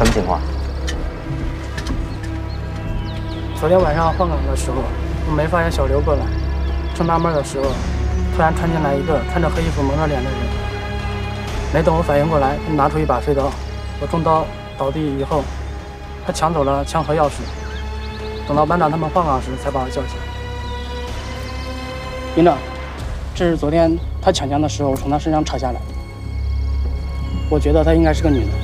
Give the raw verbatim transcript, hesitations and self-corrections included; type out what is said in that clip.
什么情况？ 昨天晚上换岗的时候，我没发现小刘过来，正纳闷的时候，突然窜进来一个穿着黑衣服蒙着脸的人。没等我反应过来，他拿出一把飞刀，我中刀倒地以后，他抢走了枪和钥匙。等到班长他们换岗时，才把我叫起来。营长，这是昨天他抢枪的时候从他身上扯下来的。我觉得她应该是个女的。